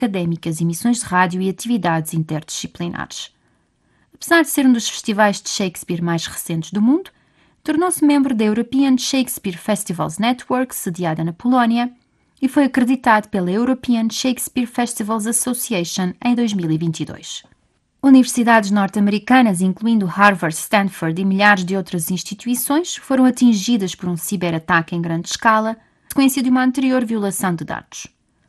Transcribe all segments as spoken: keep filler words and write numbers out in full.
académicas, emissões de rádio e atividades interdisciplinares. Apesar de ser um dos festivais de Shakespeare mais recentes do mundo, tornou-se membro da European Shakespeare Festivals Network, sediada na Polónia, e foi acreditado pela European Shakespeare Festivals Association em dois mil e vinte e dois. Universidades norte-americanas, incluindo Harvard, Stanford e milhares de outras instituições, foram atingidas por um ciberataque em grande escala, sequência de uma anterior violação de dados.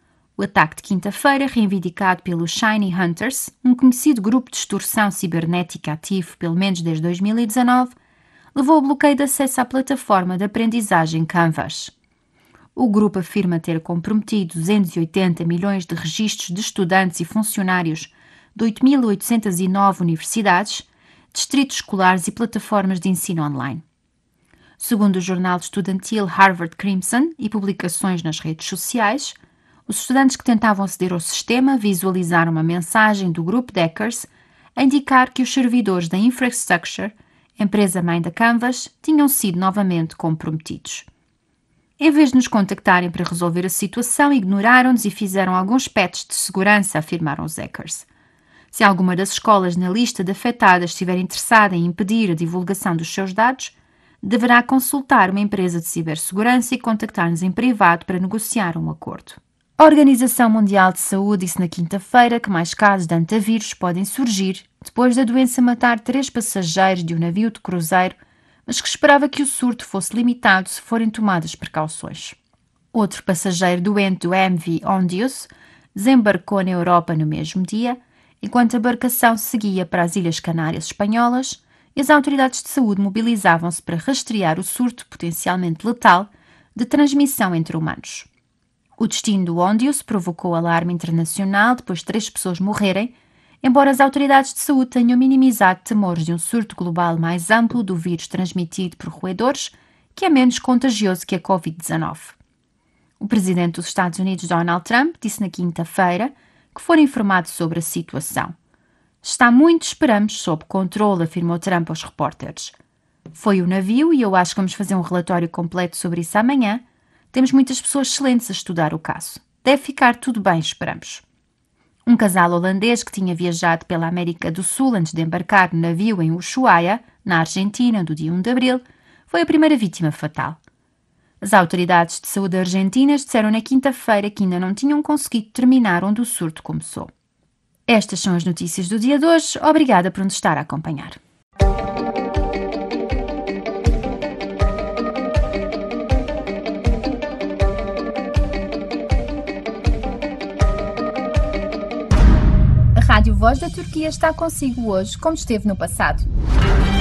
O ataque de quinta-feira, reivindicado pelo Shiny Hunters, um conhecido grupo de extorsão cibernética ativo pelo menos desde dois mil e dezanove, levou ao bloqueio de acesso à plataforma de aprendizagem Canvas. O grupo afirma ter comprometido duzentos e oitenta milhões de registros de estudantes e funcionários de oito mil oitocentas e nove universidades, distritos escolares e plataformas de ensino online. Segundo o jornal estudantil Harvard Crimson e publicações nas redes sociais, os estudantes que tentavam aceder ao sistema visualizaram uma mensagem do grupo de hackers a indicar que os servidores da Infrastructure, empresa-mãe da Canvas, tinham sido novamente comprometidos. Em vez de nos contactarem para resolver a situação, ignoraram-nos e fizeram alguns patches de segurança, afirmaram os hackers. Se alguma das escolas na lista de afetadas estiver interessada em impedir a divulgação dos seus dados, deverá consultar uma empresa de cibersegurança e contactar-nos em privado para negociar um acordo. A Organização Mundial de Saúde disse na quinta-feira que mais casos de antavírus podem surgir depois da doença matar três passageiros de um navio de cruzeiro, mas que esperava que o surto fosse limitado se forem tomadas precauções. Outro passageiro doente do M V Ondius desembarcou na Europa no mesmo dia, enquanto a embarcação seguia para as Ilhas Canárias espanholas, e as autoridades de saúde mobilizavam-se para rastrear o surto potencialmente letal de transmissão entre humanos. O destino do Ondius provocou alarme internacional depois de três pessoas morrerem, embora as autoridades de saúde tenham minimizado temores de um surto global mais amplo do vírus transmitido por roedores, que é menos contagioso que a covid dezanove. O presidente dos Estados Unidos, Donald Trump, disse na quinta-feira que for informado sobre a situação. Está muito, esperamos, sob controle, afirmou Trump aos repórteres. Foi o navio e eu acho que vamos fazer um relatório completo sobre isso amanhã. Temos muitas pessoas excelentes a estudar o caso. Deve ficar tudo bem, esperamos. Um casal holandês que tinha viajado pela América do Sul antes de embarcar no navio em Ushuaia, na Argentina, do dia um de abril, foi a primeira vítima fatal. As autoridades de saúde argentinas disseram na quinta-feira que ainda não tinham conseguido determinar onde o surto começou. Estas são as notícias do dia de hoje. Obrigada por nos estar a acompanhar. A Rádio Voz da Turquia está consigo hoje, como esteve no passado.